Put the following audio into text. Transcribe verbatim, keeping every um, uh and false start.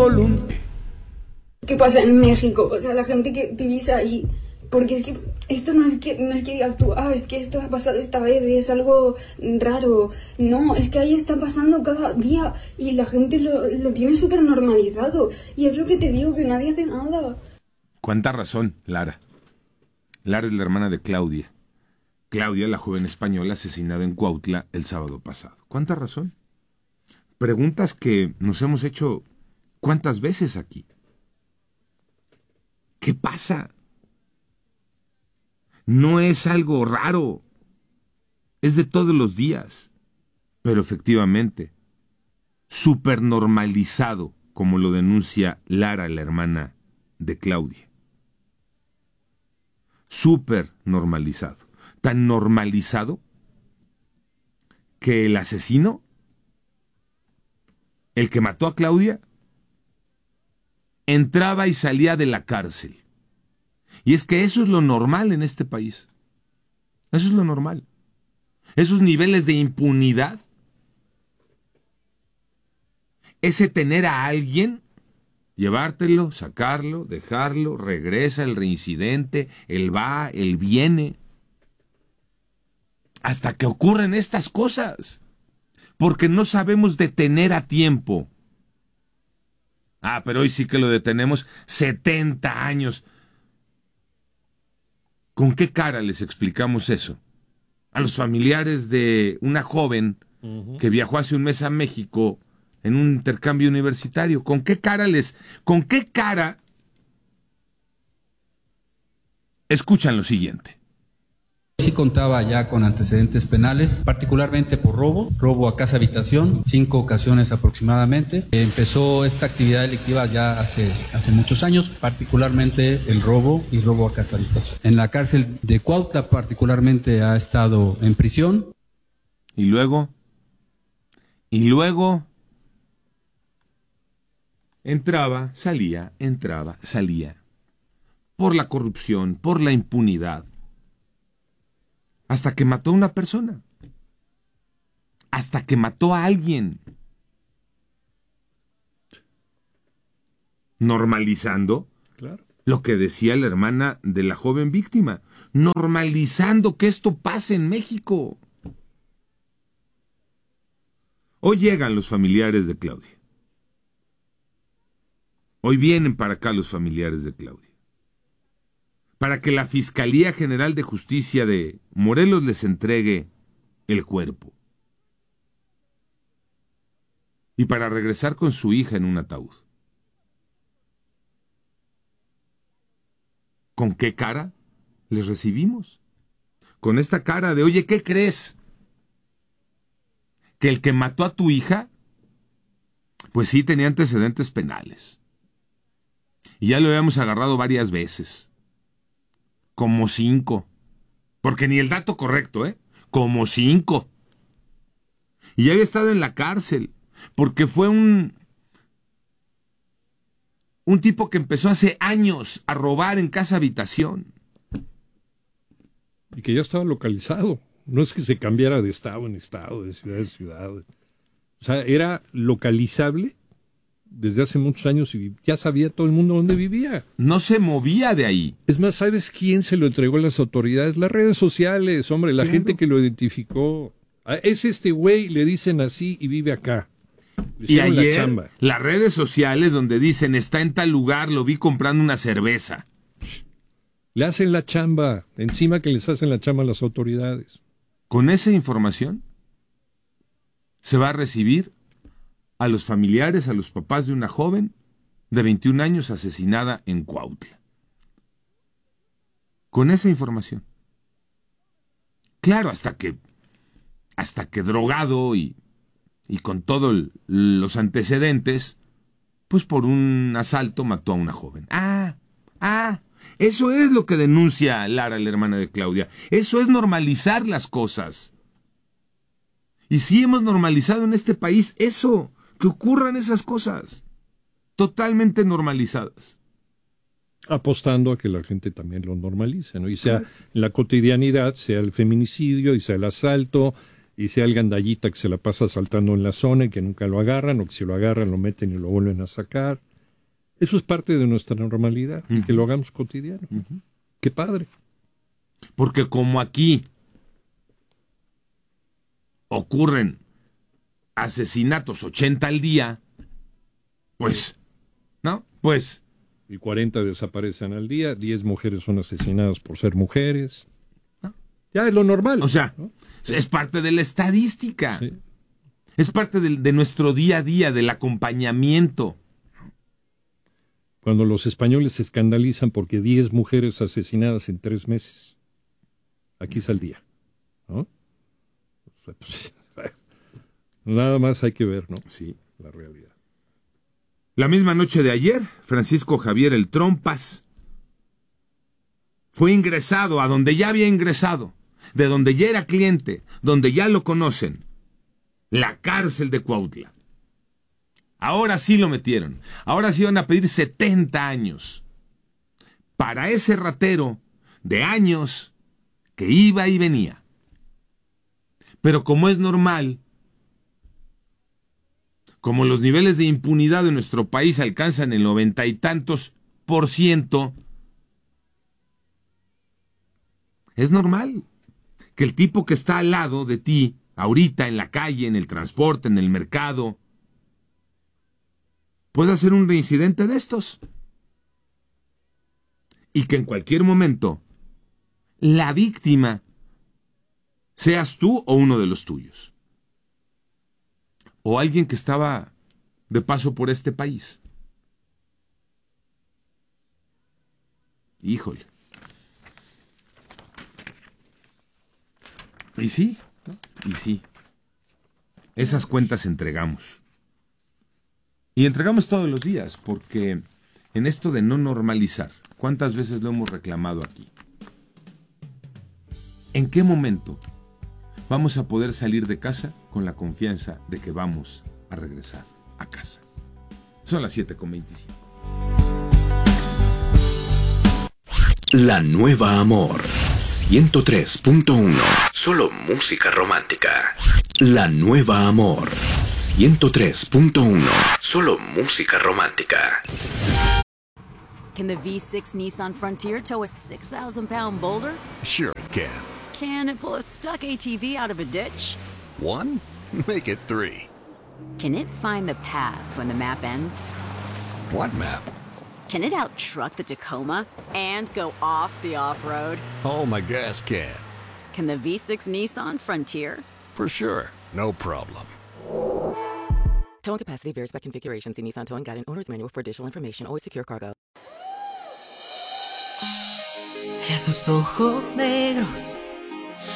voluntad. ¿Qué pasa en México? O sea, la gente que vivís ahí, porque es que esto no es que, no es que digas tú, ah, es que esto ha pasado esta vez y es algo raro. No, es que ahí está pasando cada día y la gente lo, lo tiene súper normalizado. Y es lo que te digo, que nadie hace nada. Cuánta razón, Lara. Lara es la hermana de Claudia. Claudia, la joven española asesinada en Cuautla el sábado pasado. ¿Cuánta razón? Preguntas que nos hemos hecho ¿cuántas veces aquí? ¿Qué pasa? No es algo raro, es de todos los días, pero efectivamente, súper normalizado, como lo denuncia Lara, la hermana de Claudia. Súper normalizado, tan normalizado que el asesino, el que mató a Claudia, entraba y salía de la cárcel. Y es que eso es lo normal en este país. Eso es lo normal. Esos niveles de impunidad. Ese tener a alguien, llevártelo, sacarlo, dejarlo, regresa el reincidente, él va, él viene. Hasta que ocurren estas cosas. Porque no sabemos detener a tiempo. Ah, pero hoy sí que lo detenemos setenta años. ¿Con qué cara les explicamos eso? A los familiares de una joven uh-huh. que viajó hace un mes a México en un intercambio universitario. ¿Con qué cara les... ¿Con qué cara escuchan lo siguiente? Sí contaba ya con antecedentes penales, particularmente por robo, robo a casa habitación, cinco ocasiones aproximadamente. Empezó esta actividad delictiva ya hace, hace muchos años, particularmente el robo y robo a casa habitación. En la cárcel de Cuautla particularmente ha estado en prisión. Y luego, y luego, entraba, salía, entraba, salía. Por la corrupción, por la impunidad. Hasta que mató a una persona. Hasta que mató a alguien. Normalizando claro. lo que decía la hermana de la joven víctima. Normalizando que esto pase en México. Hoy llegan los familiares de Claudia. Hoy vienen para acá los familiares de Claudia. Para que la Fiscalía General de Justicia de Morelos les entregue el cuerpo. Y para regresar con su hija en un ataúd. ¿Con qué cara les recibimos? Con esta cara de, oye, ¿qué crees? ¿Que el que mató a tu hija? Pues sí, tenía antecedentes penales. Y ya lo habíamos agarrado varias veces. Como cinco. Porque ni el dato correcto, ¿eh? Como cinco. Y ya había estado en la cárcel. Porque fue un... Un tipo que empezó hace años a robar en casa habitación. Y que ya estaba localizado. No es que se cambiara de estado en estado, de ciudad en ciudad. O sea, era localizable desde hace muchos años y ya sabía todo el mundo dónde vivía. No se movía de ahí. Es más, ¿sabes quién se lo entregó a las autoridades? Las redes sociales, hombre, la claro. gente que lo identificó. Es este güey, le dicen así y vive acá. Y ayer, la chamba. Las redes sociales donde dicen, está en tal lugar, lo vi comprando una cerveza. Le hacen la chamba, encima que les hacen la chamba a las autoridades. Con esa información se va a recibir a los familiares, a los papás de una joven de veintiún años asesinada en Cuautla. Con esa información. Claro, hasta que hasta que drogado y, y con todos los antecedentes, pues por un asalto mató a una joven. Ah, ah, eso es lo que denuncia Lara, la hermana de Claudia. Eso es normalizar las cosas. Y sí hemos normalizado en este país eso, que ocurran esas cosas, totalmente normalizadas. Apostando a que la gente también lo normalice, ¿no? Y sea en la cotidianidad, sea el feminicidio, y sea el asalto, y sea el gandallita que se la pasa saltando en la zona y que nunca lo agarran, o que si lo agarran lo meten y lo vuelven a sacar. Eso es parte de nuestra normalidad, uh-huh. que lo hagamos cotidiano. Uh-huh. Qué padre. Porque como aquí ocurren asesinatos ochenta al día, pues, ¿no? Pues... Y cuarenta desaparecen al día, diez mujeres son asesinadas por ser mujeres. ¿No? Ya es lo normal. O sea, ¿no? Es parte de la estadística. Sí. Es parte de, de nuestro día a día, del acompañamiento. Cuando los españoles se escandalizan porque diez mujeres asesinadas en tres meses. Aquí es al día, ¿no? O sea, pues, nada más hay que ver, ¿no? Sí. La realidad. La misma noche de ayer, Francisco Javier El Trompas fue ingresado a donde ya había ingresado, de donde ya era cliente, donde ya lo conocen, la cárcel de Cuautla. Ahora sí lo metieron, ahora sí van a pedir setenta años para ese ratero de años que iba y venía. Pero como es normal, como los niveles de impunidad de nuestro país alcanzan el noventa y tantos por ciento, es normal que el tipo que está al lado de ti, ahorita en la calle, en el transporte, en el mercado, pueda ser un reincidente de estos. Y que en cualquier momento la víctima seas tú o uno de los tuyos. O alguien que estaba de paso por este país. Híjole. Y sí, ¿no? Y sí. Esas cuentas entregamos. Y entregamos todos los días, porque en esto de no normalizar, ¿cuántas veces lo hemos reclamado aquí? ¿En qué momento vamos a poder salir de casa con la confianza de que vamos a regresar a casa? Son las siete con veinticinco. La Nueva Amor ciento tres punto uno. Solo música romántica. La Nueva Amor ciento tres punto uno. Solo música romántica. Can the V six Nissan Frontier tow a six thousand pound boulder? Sure it can. Can it pull a stuck A T V out of a ditch? One? Make it three. Can it find the path when the map ends? What map? Can it out-truck the Tacoma and go off the off-road? Oh, my gas can. Can the V six Nissan Frontier? For sure. No problem. Towing capacity varies by configuration. See Nissan Towing Guide and Owner's Manual for additional information. Always secure cargo. Esos ojos negros